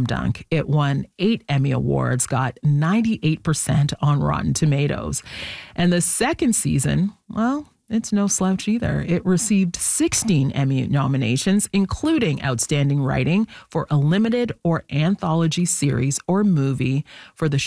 Dunk. It won 8 Emmy Awards, got 98% on Rotten Tomatoes. And the second season, well, it's no slouch either. It received 16 Emmy nominations, including Outstanding Writing for a Limited or Anthology Series or Movie for the